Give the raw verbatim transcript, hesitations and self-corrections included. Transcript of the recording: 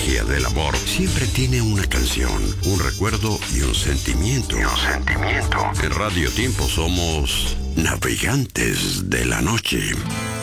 magia del amor siempre tiene una canción, un recuerdo y un sentimiento. Y un sentimiento. En Radio Tiempo somos navegantes de la noche.